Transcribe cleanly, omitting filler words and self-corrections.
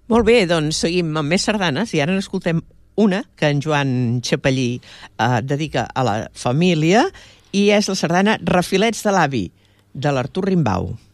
Molt bé, doncs seguim amb més sardanes i ara n'escoltem una que en Joan Chapellí dedica a la família i és la sardana Refilets de l'avi, de l'Artur Rimbau.